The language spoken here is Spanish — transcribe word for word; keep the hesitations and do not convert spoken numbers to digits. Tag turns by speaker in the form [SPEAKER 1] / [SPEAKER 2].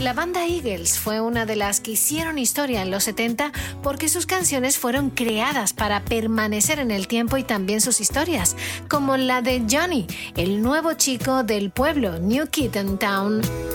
[SPEAKER 1] La banda Eagles fue una de las que hicieron historia en los setenta porque sus canciones fueron creadas para permanecer en el tiempo y también sus historias, como la de Johnny, el nuevo chico del pueblo, New Kid in Town.